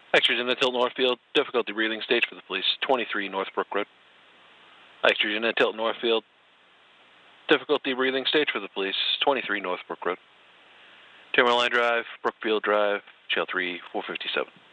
Extras in the Tilt Northfield, difficulty breathing stage for the police, 23 Northbrook Road. Extras in the Tilt Northfield, difficulty breathing stage for the police, 23 Northbrook Road. Timberline Drive, Brookfield Drive, Jail 3, 457.